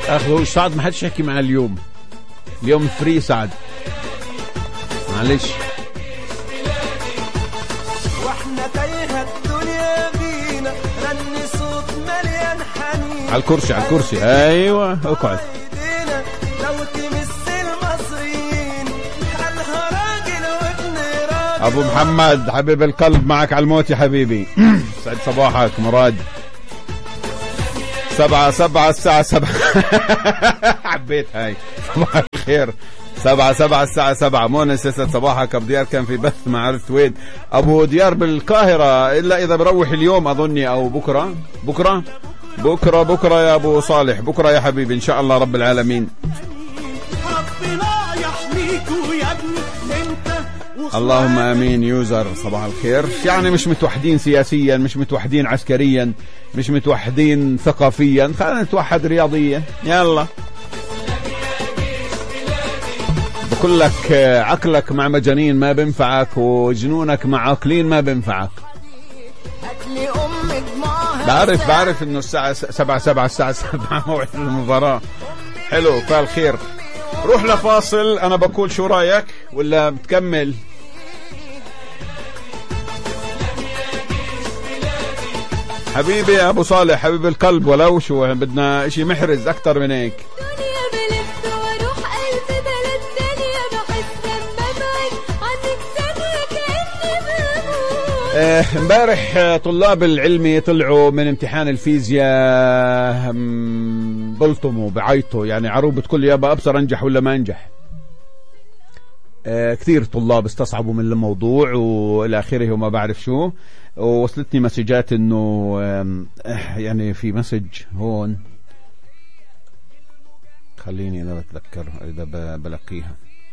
اخذوا سعد، ما حدش يحكي معاه اليوم فري سعد، معلش. واحنا تايهة الدنيا بينا، غني صوت مليان حنين. على الكرسي ايوه اقعد. لو تمس المصريين قالها راجل وابن راجل. ابو محمد حبيب القلب، معك على الموت يا حبيبي. سعد صباحك مراد. 7 الساعة 7. حبيت هاي. صباح الخير. 7 الساعة 7. مونس يسعد صباحك. أبو ديار كان في بث ما عرفت وين. أبو ديار بالقاهرة، إلا إذا بروح اليوم أظني أو بكرة يا أبو صالح، بكرة يا حبيبي إن شاء الله رب العالمين. ربنا يحميكوا يا ابني انت. اللهم آمين. يوزر صباح الخير. يعني مش متوحدين سياسيا، مش متوحدين عسكريا، مش متوحدين ثقافيا، خلينا نتوحد رياضيا. يلا بقول لك عقلك مع مجانين ما بنفعك، وجنونك مع عاقلين ما بنفعك. بعرف انه الساعة 7 الساعة 7 موعد المباراة. حلو فالخير. روح لفاصل. انا بقول شو رايك ولا بتكمل؟ حبيبي يا ابو صالح حبيب القلب، ولو شو بدنا اشي محرز اكتر من هيك. امبارح طلاب العلمي طلعوا من امتحان الفيزياء بلطموا بعيطوا، يعني عروبة كل يابا ابصر انجح ولا ما انجح. كثير طلاب استصعبوا من الموضوع والى اخره وما بعرف شو. ووصلتني مسجات انه يعني في مسج هون، خليني انا بتذكر اذا بلقيها.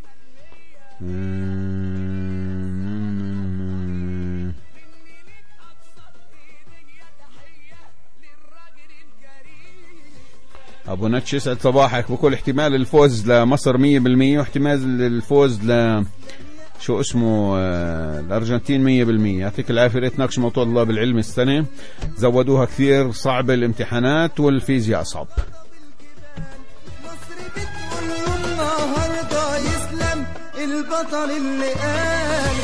ابو نتش يسعد صباحك. بقول احتمال الفوز لمصر 100%، واحتمال الفوز شو اسمه الارجنتين 100%. يعطيك العافيه. ريت ناقش موضوع الله بالعلم السنه، زودوها كثير صعبه الامتحانات والفيزياء اصعب. مصر بتقول النهارده يسلم البطل اللي قال.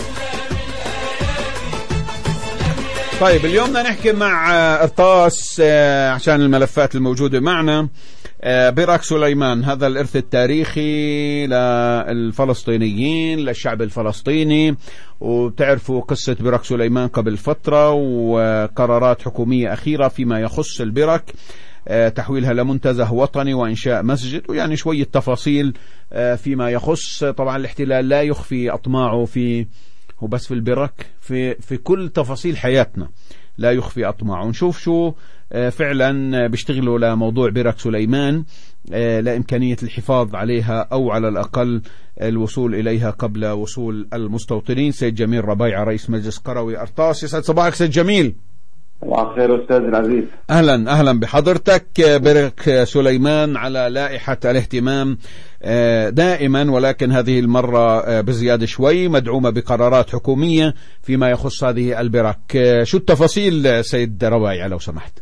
طيب اليوم بدنا نحكي مع قرطاس عشان الملفات الموجودة معنا. برك سليمان، هذا الإرث التاريخي للفلسطينيين، للشعب الفلسطيني. وبتعرفوا قصة برك سليمان قبل فترة، وقرارات حكومية أخيرة فيما يخص البرك، تحويلها لمنتزه وطني وإنشاء مسجد، ويعني شوية تفاصيل فيما يخص. طبعا الاحتلال لا يخفي أطماعه وبس في البرك، في كل تفاصيل حياتنا لا يخفي أطماعه. ونشوف شو فعلا بيشتغلوا لموضوع برك سليمان، لإمكانية الحفاظ عليها أو على الأقل الوصول إليها قبل وصول المستوطنين. سيد جميل ربيعة رئيس مجلس قروي قرطاس، يسعد صباحك سيد جميل. صباح الخير أستاذ العزيز. أهلا بحضرتك. برك سليمان على لائحة الاهتمام دائما، ولكن هذه المرة بزيادة شوي، مدعومة بقرارات حكومية فيما يخص هذه البرك. شو التفاصيل سيد ربيعة لو سمحت؟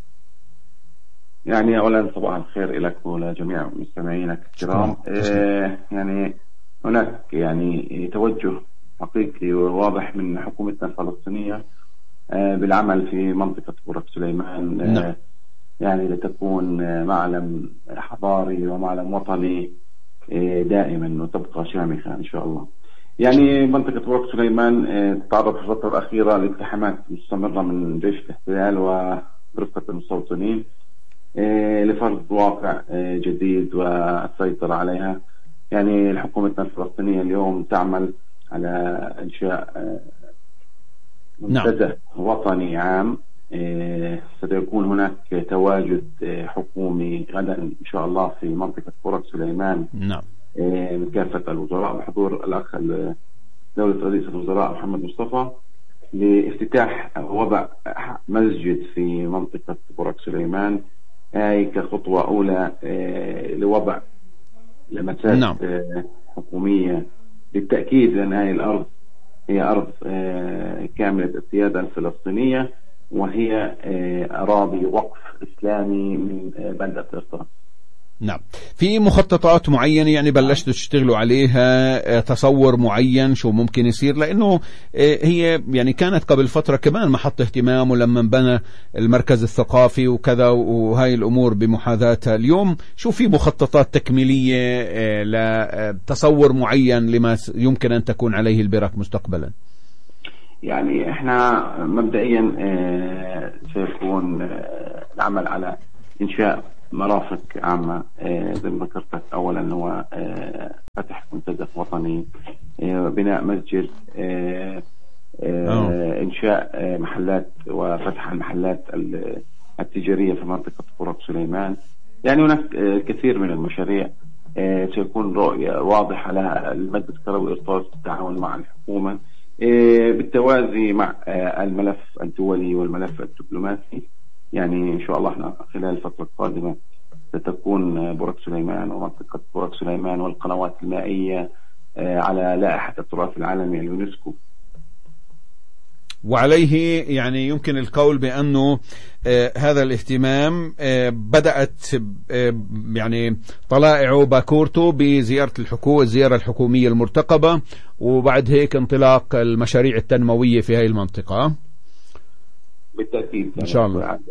يعني أولا صباح الخير لك ولجميع مستمعينك الكرام. يعني هناك يعني توجه حقيقي وواضح من حكومتنا الفلسطينية بالعمل في منطقة برك سليمان. نعم. يعني لتكون معلم حضاري ومعلم وطني دائما وتبقى شامخة إن شاء الله. يعني منطقة برك سليمان تعرض في الفترة الأخيرة لالتحامات مستمرة من جيش الاحتلال ورفقة المستوطنين لفرض واقع جديد والسيطرة عليها. يعني حكومتنا الفلسطينية اليوم تعمل على إنشاء منتزه وطني عام. ستكون هناك تواجد حكومي غدا إن شاء الله في منطقة برك سليمان. نعم. من كافة الوزراء بحضور الأخ دولة رئيس الوزراء محمد مصطفى، لافتتاح وضع مسجد في منطقة برك سليمان، هاي كخطوة أولى لوضع لمسات نعم. حكومية بالتأكيد، لأن هاي الأرض هي أرض كاملة السيادة الفلسطينية، وهي أراضي وقف إسلامي من بلدة قرطاس. نعم. في مخططات معينة يعني بلشتوا تشتغلوا عليها، تصور معين شو ممكن يصير؟ لأنه هي يعني كانت قبل فترة كمان محط اهتمام، ولما بنى المركز الثقافي وكذا وهاي الأمور بمحاذاتها، اليوم شو في مخططات تكميلية لتصور معين لما يمكن أن تكون عليه البرك مستقبلا؟ يعني احنا مبدئيا سيكون العمل على إنشاء مرافق عامة، زي ما ذكرت أولا هو فتح منتزه وطني، بناء مسجد، إنشاء محلات وفتح المحلات التجارية في منطقة بورق سليمان. يعني هناك كثير من المشاريع سيكون رؤية واضحة لها المجلس الكروي إرطاس بالتعاون مع الحكومة بالتوازي مع الملف الدولي والملف الدبلوماسي. يعني إن شاء الله احنا خلال الفترة القادمة ستكون بورق سليمان ومنطقة بورق سليمان والقنوات المائية على لائحة التراث العالمي اليونسكو. وعليه يعني يمكن القول بأنه هذا الاهتمام بدأت يعني طلائعه باكورته بزيارة الزيارة الحكومية المرتقبة، وبعد هيك انطلاق المشاريع التنموية في هذه المنطقة. بالتأكيد إن شاء الله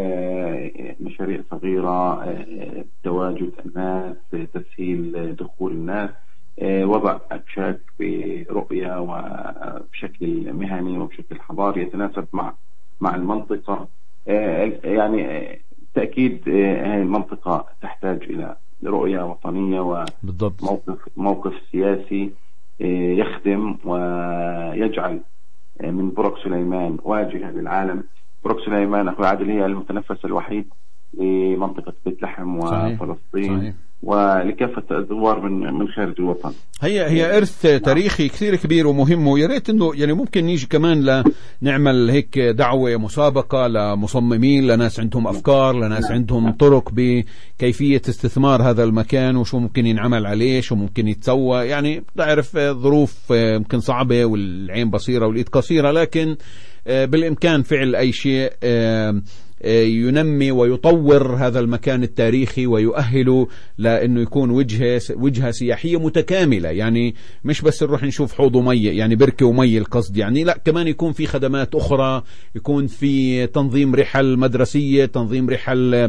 مشاريع صغيرة، تواجد الناس، تسهيل دخول الناس، وضع أكشاك برؤية وبشكل مهني وبشكل حضاري يتناسب مع المنطقة. يعني تأكيد هذه المنطقة تحتاج إلى رؤية وطنية وموقف سياسي يخدم ويجعل من بورق سليمان واجهة للعالم. بورق سليمان أخوي عادل هي المتنفس الوحيد لمنطقة بيت لحم وفلسطين. صحيح. ولكافة الزوار من خارج الوطن. هي إرث تاريخي كثير كبير ومهم، ويا ريت إنه يعني ممكن نيجي كمان لنعمل هيك دعوة مسابقة لمصممين، لناس عندهم أفكار، لناس عندهم طرق بكيفية استثمار هذا المكان وشو ممكن ينعمل عليه، شو ممكن يتسوى. يعني تعرف ظروف يمكن صعبة والعين بصيرة والإيد قصيرة، لكن بالإمكان فعل أي شيء ينمي ويطور هذا المكان التاريخي ويؤهله لأنه يكون وجهة سياحية متكاملة. يعني مش بس نروح نشوف حوض مية، يعني بركة ومية القصد، يعني لا، كمان يكون في خدمات أخرى، يكون في تنظيم رحل مدرسية، تنظيم رحل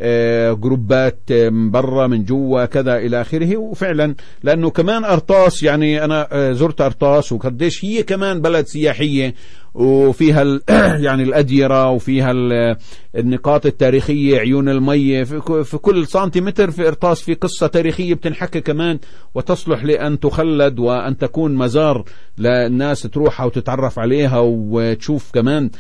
جروبات برا من جوا كذا إلى آخره. وفعلا لأنه كمان أرطاس، يعني أنا زرت أرطاس وقديش هي كمان بلد سياحية، وفيها يعني الأديرة، وفيها النقاط التاريخية، عيون المية، في كل سنتيمتر في إرطاس في قصة تاريخية بتنحكى كمان، وتصلح لأن تخلد وأن تكون مزار للناس تروحها وتتعرف عليها وتشوف كمان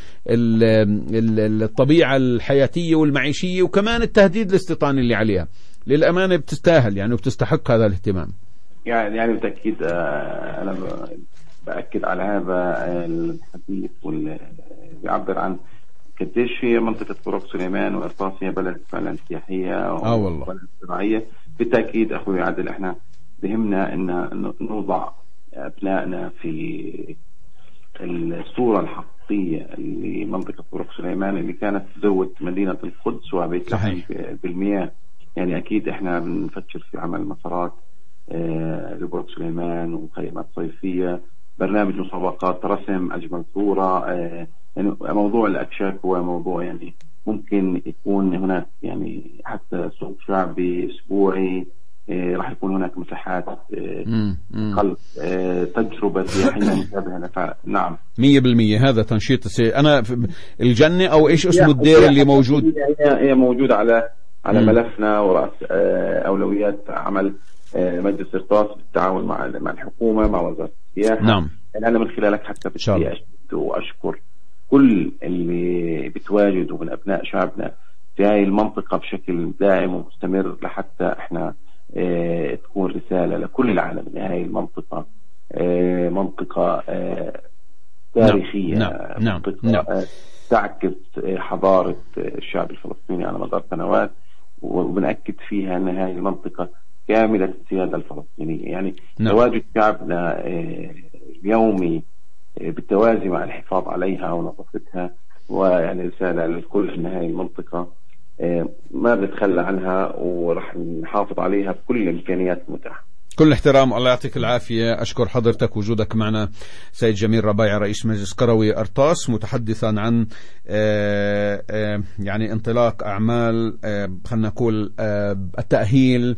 الطبيعة الحياتية والمعيشية، وكمان التهديد الاستيطاني اللي عليها. للأمانة بتستاهل يعني وبتستحق هذا الاهتمام. يعني بالتأكيد أنا بأكد على هذا الحديث واللي بيعبر عن قديش هي منطقة بورق سليمان وإرطاس هي بلد فعلا سياحية وبلد زراعية. بالتأكيد أخوي عادل احنا بهمنا أن نوضع أبنائنا في الصورة الحقيقية لمنطقة بورق سليمان اللي كانت تزود مدينة القدس وبيت لحم بالمياه. يعني أكيد احنا بنفكر في عمل مسارات لبورق سليمان ومخيمات صيفية، برنامج مسابقات رسم أجمل صورة. يعني موضوع الأكشاك هو موضوع يعني ممكن يكون هناك يعني حتى سوق شعبي أسبوعي، راح يكون هناك مساحات خلق تجربة سياحية مشابهة. نعم 100% هذا تنشيط. أنا الجنة أو إيش اسمه الدير اللي موجود، هي موجودة على ملفنا ورأس أولويات عمل مجلس إرطاس بالتعاون مع الحكومة مع وزارة السياحة. نعم. أنا من خلالك حتى بدي أشهد وأشكر كل اللي بتواجدوا من أبناء شعبنا في هذه المنطقة بشكل دائم ومستمر، لحتى إحنا تكون رسالة لكل العالم إن هذه المنطقة منطقة تاريخية. نعم. منطقة تعكس حضارة الشعب الفلسطيني على مدار سنوات، وبنأكد فيها أن هذه المنطقة كاملة السيادة الفلسطينية. يعني تواجد شعبنا اليومي بالتوازي مع الحفاظ عليها ونظافتها، ويعني رسالة للكل أن هذه المنطقة ما بنتخلى عنها ورح نحافظ عليها بكل الإمكانيات المتاحة. كل احترام، الله يعطيك العافية. أشكر حضرتك وجودك معنا سيد جميل ربيع، رئيس مجلس قروي أرطاس، متحدثا عن يعني انطلاق أعمال خلنا نقول التأهيل،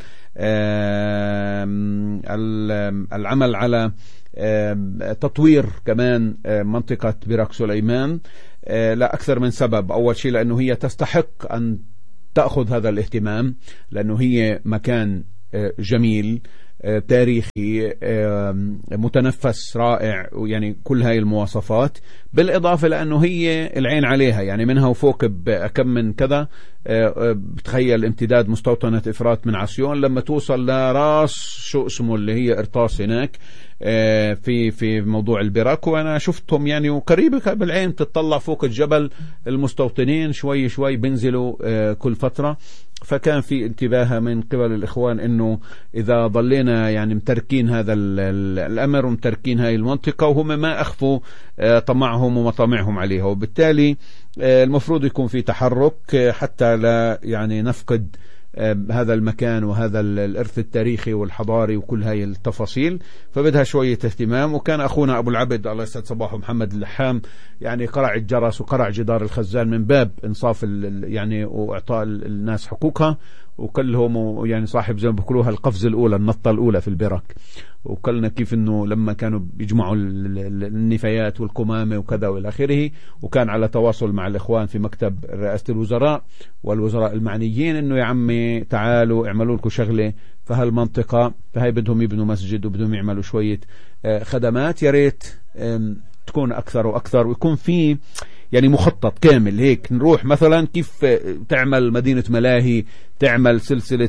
العمل على تطوير كمان منطقة بيرق سليمان لا أكثر من سبب. أول شيء لأنه هي تستحق أن تأخذ هذا الاهتمام، لأنه هي مكان جميل تاريخي متنفس رائع، يعني كل هاي المواصفات، بالإضافة لأنه هي العين عليها، يعني منها وفوق بكم من كذا. بتخيل امتداد مستوطنة إفرات من عسيون لما توصل لراس شو اسمه اللي هي إرطاس هناك في موضوع البيرق. وأنا شفتهم يعني وقريبة بالعين، تتطلع فوق الجبل المستوطنين شوي شوي بنزلوا كل فترة. فكان في انتباه من قبل الإخوان إنه إذا ضلينا يعني متركين هذا الأمر ومتركين هاي المنطقة، وهم ما أخفوا طمعهم ومطامعهم عليها، وبالتالي المفروض يكون في تحرك حتى لا يعني نفقد هذا المكان وهذا الإرث التاريخي والحضاري وكل هاي التفاصيل. فبدها شوية اهتمام. وكان أخونا أبو العبد الله يسعد صباحه محمد اللحام يعني قرع الجرس وقرع جدار الخزان من باب إنصاف يعني وإعطاء الناس حقوقها، وكلهم يعني صاحب زي ما بيقولوها القفزة الأولى، النطة الأولى في البيرق. وكلنا كيف إنه لما كانوا بيجمعوا النفايات والقمامة وكذا وإلى آخره، وكان على تواصل مع الإخوان في مكتب رئاسة الوزراء والوزراء المعنيين إنه يا عمي تعالوا اعملوا لكم شغلة في هالمنطقة. فهي بدهم يبنوا مسجد وبدهم يعملوا شوية خدمات، يا ريت تكون أكثر وأكثر، ويكون في يعني مخطط كامل هيك. نروح مثلا كيف تعمل مدينة ملاهي، تعمل سلسلة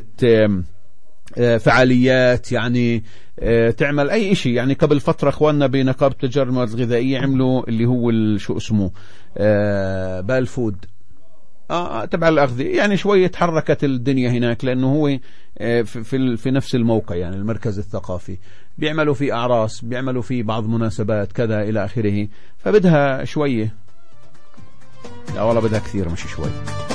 فعاليات، يعني تعمل أي شيء. يعني قبل فترة أخواننا بنقابة تجار المواد الغذائية عملوا اللي هو شو اسمه بالفود تبع الأغذية، يعني شوية تحركت الدنيا هناك، لأنه هو في نفس الموقع، يعني المركز الثقافي، بيعملوا فيه أعراس، بيعملوا فيه بعض مناسبات كذا إلى آخره. فبدها شوية، لا والله بدها كثير مش شوي.